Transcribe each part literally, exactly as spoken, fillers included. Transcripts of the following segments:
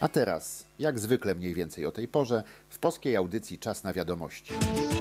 A teraz, jak zwykle mniej więcej o tej porze, w polskiej audycji Czas na wiadomości.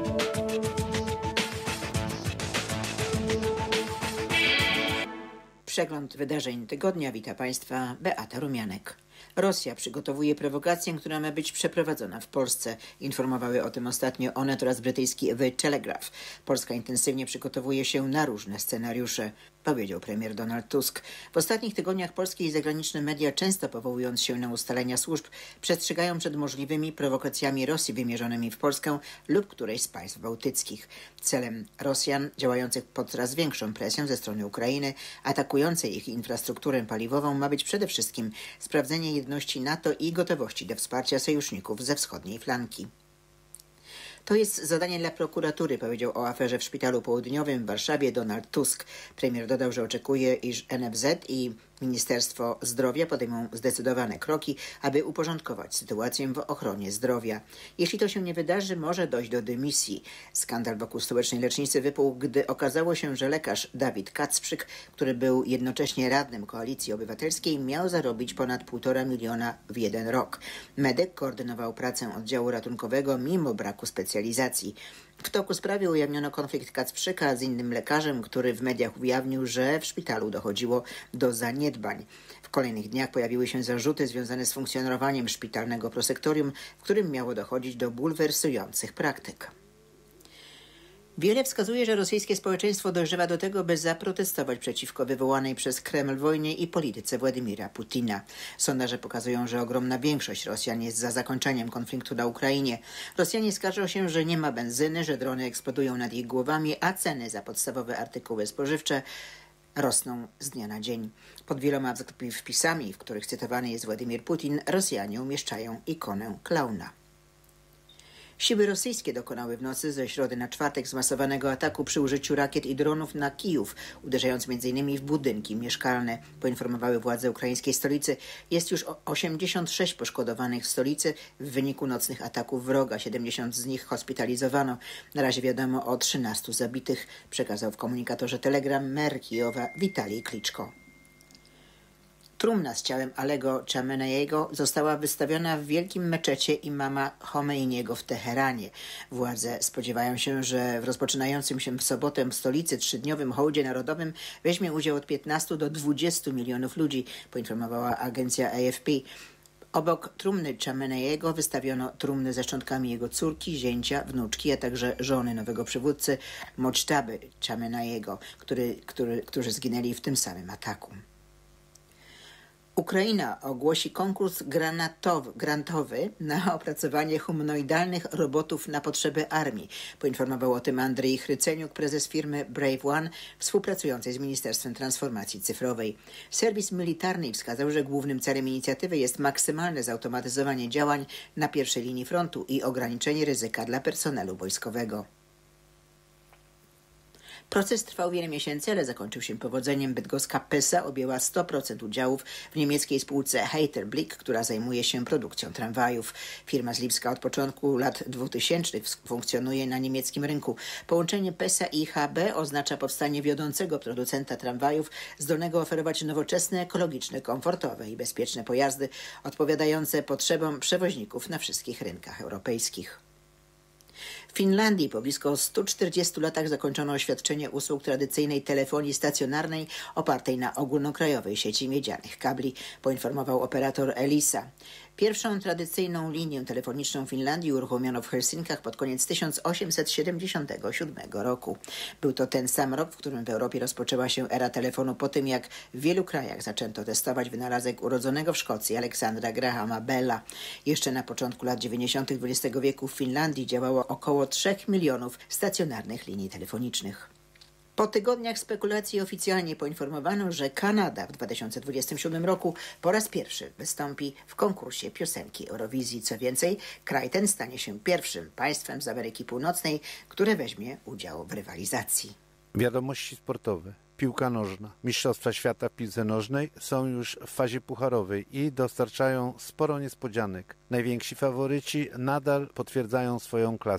Przegląd wydarzeń tygodnia. Wita Państwa Beata Rumianek. Rosja przygotowuje prowokację, która ma być przeprowadzona w Polsce. Informowały o tym ostatnio Onet oraz brytyjski The Telegraph. Polska intensywnie przygotowuje się na różne scenariusze, powiedział premier Donald Tusk. W ostatnich tygodniach polskie i zagraniczne media, często powołując się na ustalenia służb, przestrzegają przed możliwymi prowokacjami Rosji wymierzonymi w Polskę lub którejś z państw bałtyckich. Celem Rosjan, działających pod coraz większą presją ze strony Ukrainy, atakującej ich infrastrukturę paliwową, ma być przede wszystkim sprawdzenie jedności NATO i gotowości do wsparcia sojuszników ze wschodniej flanki. To jest zadanie dla prokuratury, powiedział o aferze w Szpitalu Południowym w Warszawie Donald Tusk. Premier dodał, że oczekuje, iż N F Z i Ministerstwo Zdrowia podejmą zdecydowane kroki, aby uporządkować sytuację w ochronie zdrowia. Jeśli to się nie wydarzy, może dojść do dymisji. Skandal wokół stołecznej lecznicy wypukł, gdy okazało się, że lekarz Dawid Kacprzyk, który był jednocześnie radnym Koalicji Obywatelskiej, miał zarobić ponad półtora miliona w jeden rok. Medyk koordynował pracę oddziału ratunkowego mimo braku specjalizacji. W toku sprawy ujawniono konflikt Kacprzyka z innym lekarzem, który w mediach ujawnił, że w szpitalu dochodziło do zaniedbań. W kolejnych dniach pojawiły się zarzuty związane z funkcjonowaniem szpitalnego prosektorium, w którym miało dochodzić do bulwersujących praktyk. Wiele wskazuje, że rosyjskie społeczeństwo dojrzewa do tego, by zaprotestować przeciwko wywołanej przez Kreml wojnie i polityce Władimira Putina. Sondaże pokazują, że ogromna większość Rosjan jest za zakończeniem konfliktu na Ukrainie. Rosjanie skarżą się, że nie ma benzyny, że drony eksplodują nad ich głowami, a ceny za podstawowe artykuły spożywcze rosną z dnia na dzień. Pod wieloma wpisami, w których cytowany jest Władimir Putin, Rosjanie umieszczają ikonę klauna. Siły rosyjskie dokonały w nocy ze środy na czwartek zmasowanego ataku przy użyciu rakiet i dronów na Kijów, uderzając między innymi w budynki mieszkalne. Poinformowały władze ukraińskiej stolicy. Jest już osiemdziesiąt sześć poszkodowanych w stolicy w wyniku nocnych ataków wroga. siedemdziesiąt z nich hospitalizowano. Na razie wiadomo o trzynastu zabitych, przekazał w komunikatorze Telegram mer Kijowa Witalij Kliczko. Trumna z ciałem Alego Chameneiego została wystawiona w wielkim meczecie imama Chomeiniego w Teheranie. Władze spodziewają się, że w rozpoczynającym się w sobotę w stolicy trzydniowym hołdzie narodowym weźmie udział od piętnastu do dwudziestu milionów ludzi, poinformowała agencja A F P. Obok trumny Chameneiego wystawiono trumny ze szczątkami jego córki, zięcia, wnuczki, a także żony nowego przywódcy Mocztaby Chameneiego, który, który, którzy zginęli w tym samym ataku. Ukraina ogłosi konkurs granatowy, grantowy na opracowanie humanoidalnych robotów na potrzeby armii. Poinformował o tym Andrzej Chryceniuk, prezes firmy Brave One, współpracującej z Ministerstwem Transformacji Cyfrowej. Serwis militarny wskazał, że głównym celem inicjatywy jest maksymalne zautomatyzowanie działań na pierwszej linii frontu i ograniczenie ryzyka dla personelu wojskowego. Proces trwał wiele miesięcy, ale zakończył się powodzeniem. Bydgoska Pesa objęła sto procent udziałów w niemieckiej spółce Heiterblick, która zajmuje się produkcją tramwajów. Firma z Lipska od początku lat dwutysięcznych funkcjonuje na niemieckim rynku. Połączenie Pesa i H B oznacza powstanie wiodącego producenta tramwajów, zdolnego oferować nowoczesne, ekologiczne, komfortowe i bezpieczne pojazdy odpowiadające potrzebom przewoźników na wszystkich rynkach europejskich. W Finlandii po blisko stu czterdziestu latach zakończono świadczenie usług tradycyjnej telefonii stacjonarnej opartej na ogólnokrajowej sieci miedzianych kabli, poinformował operator Elisa. Pierwszą tradycyjną linię telefoniczną Finlandii uruchomiono w Helsinkach pod koniec tysiąc osiemset siedemdziesiątego siódmego roku. Był to ten sam rok, w którym w Europie rozpoczęła się era telefonu po tym, jak w wielu krajach zaczęto testować wynalazek urodzonego w Szkocji Aleksandra Grahama Bella. Jeszcze na początku lat dziewięćdziesiątych dwudziestego wieku w Finlandii działało około trzech milionów stacjonarnych linii telefonicznych. Po tygodniach spekulacji oficjalnie poinformowano, że Kanada w dwa tysiące dwudziestym siódmym roku po raz pierwszy wystąpi w konkursie piosenki Eurowizji. Co więcej, kraj ten stanie się pierwszym państwem z Ameryki Północnej, które weźmie udział w rywalizacji. Wiadomości sportowe. Piłka nożna. Mistrzostwa świata w piłce nożnej są już w fazie pucharowej i dostarczają sporo niespodzianek. Najwięksi faworyci nadal potwierdzają swoją klasę.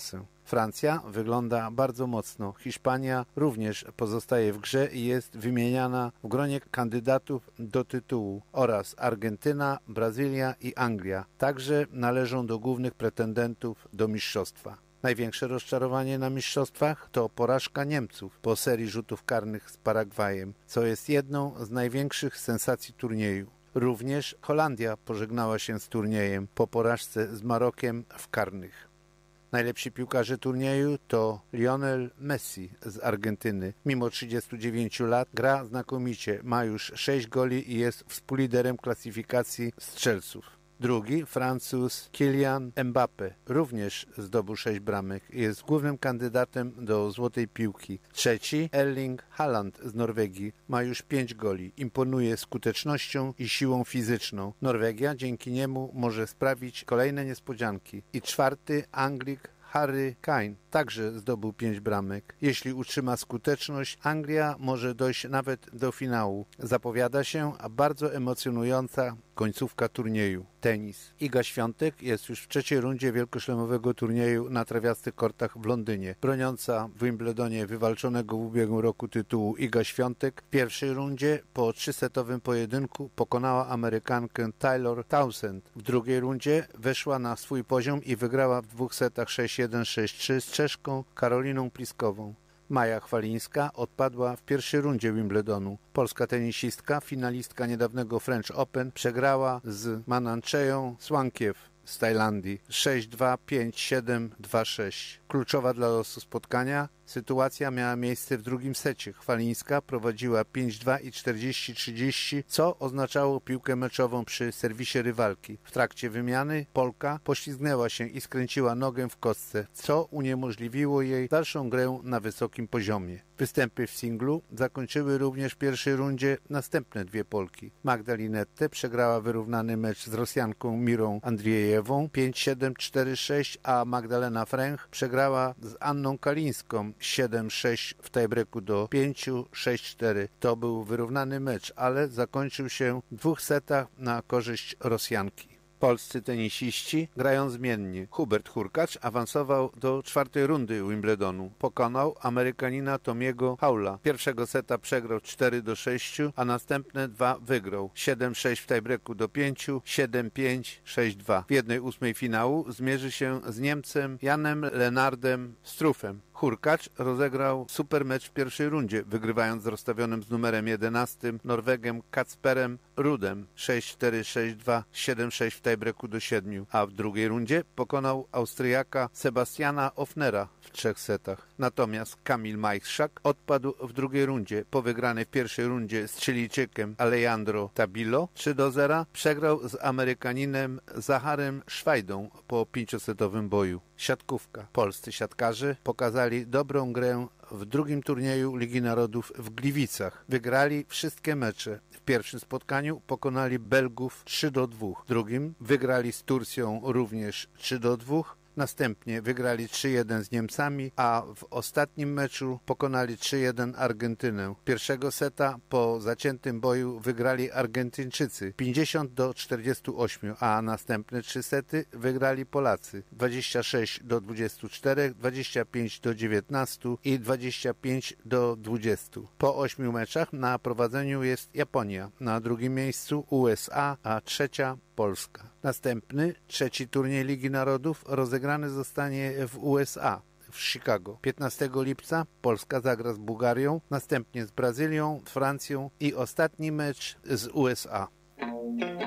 Francja wygląda bardzo mocno. Hiszpania również pozostaje w grze i jest wymieniana w gronie kandydatów do tytułu oraz Argentyna, Brazylia i Anglia. Także należą do głównych pretendentów do mistrzostwa. Największe rozczarowanie na mistrzostwach to porażka Niemców po serii rzutów karnych z Paragwajem, co jest jedną z największych sensacji turnieju. Również Holandia pożegnała się z turniejem po porażce z Marokiem w karnych. Najlepsi piłkarze turnieju to Lionel Messi z Argentyny. Mimo trzydziestu dziewięciu lat gra znakomicie, ma już sześć goli i jest współliderem klasyfikacji strzelców. Drugi, Francuz Kylian Mbappé, również zdobył sześć bramek i jest głównym kandydatem do złotej piłki. Trzeci, Erling Haaland z Norwegii, ma już pięć goli. Imponuje skutecznością i siłą fizyczną. Norwegia dzięki niemu może sprawić kolejne niespodzianki. I czwarty, Anglik Harry Kane także zdobył pięć bramek. Jeśli utrzyma skuteczność, Anglia może dojść nawet do finału. Zapowiada się bardzo emocjonująca końcówka turnieju. Tenis. Iga Świątek jest już w trzeciej rundzie wielkoszlemowego turnieju na trawiastych kortach w Londynie. Broniąca w Wimbledonie wywalczonego w ubiegłym roku tytułu Iga Świątek w pierwszej rundzie po trzysetowym pojedynku pokonała Amerykankę Taylor Townsend. W drugiej rundzie weszła na swój poziom i wygrała w dwóch setach sześć jeden sześć trzy z Czeszką Karoliną Pliskową. Maja Chwalińska odpadła w pierwszej rundzie Wimbledonu. Polska tenisistka, finalistka niedawnego French Open, przegrała z Manancheją Swankiew z Tajlandii sześć dwa, pięć siedem, dwa sześć. Kluczowa dla losu spotkania sytuacja miała miejsce w drugim secie. Chwalińska prowadziła pięć dwa i czterdzieści trzydzieści, co oznaczało piłkę meczową przy serwisie rywalki. W trakcie wymiany Polka poślizgnęła się i skręciła nogę w kostce, co uniemożliwiło jej dalszą grę na wysokim poziomie. Występy w singlu zakończyły również w pierwszej rundzie następne dwie Polki. Magda Linette przegrała wyrównany mecz z Rosjanką Mirą Andrzejewą pięć siedem, cztery sześć, a Magdalena Fręch przegrała z Anną Kalińską siedem sześć w tiebreaku do pięć sześć cztery. To był wyrównany mecz, ale zakończył się w dwóch setach na korzyść Rosjanki. Polscy tenisiści grają zmiennie. Hubert Hurkacz awansował do czwartej rundy Wimbledonu. Pokonał Amerykanina Tomiego Howla. Pierwszego seta przegrał cztery do sześciu, a następne dwa wygrał. siedem sześć w tiebreaku do pięciu, siedem pięć, sześć dwa. W jednej ósmej finału zmierzy się z Niemcem Janem Lennardem Struffem. Hurkacz rozegrał super mecz w pierwszej rundzie, wygrywając z rozstawionym z numerem jedenastym Norwegiem Kacperem Rudem sześć cztery, sześć dwa, siedem sześć w tiebreaku do siedmiu, a w drugiej rundzie pokonał Austriaka Sebastiana Ofnera w trzech setach. Natomiast Kamil Majchrzak odpadł w drugiej rundzie. Po wygranej w pierwszej rundzie z Chilijczykiem Alejandro Tabilo trzy do zera przegrał z Amerykaninem Zacharem Szwajdą po pięciosetowym boju. Siatkówka. Polscy siatkarze pokazali dobrą grę w drugim turnieju Ligi Narodów w Gliwicach. Wygrali wszystkie mecze. W pierwszym spotkaniu pokonali Belgów trzy do dwóch. W drugim wygrali z Turcją również trzy do dwóch. Następnie wygrali trzy jeden z Niemcami, a w ostatnim meczu pokonali trzy jeden Argentynę. Pierwszego seta po zaciętym boju wygrali Argentyńczycy pięćdziesiąt do czterdziestu ośmiu, a następne trzy sety wygrali Polacy dwadzieścia sześć do dwudziestu czterech, dwadzieścia pięć do dziewiętnastu i dwadzieścia pięć do dwudziestu. Po ośmiu meczach na prowadzeniu jest Japonia, na drugim miejscu U S A, a trzecia Polska. Następny, trzeci turniej Ligi Narodów rozegrany zostanie w U S A, w Chicago. piętnastego lipca Polska zagra z Bułgarią, następnie z Brazylią, Francją i ostatni mecz z U S A.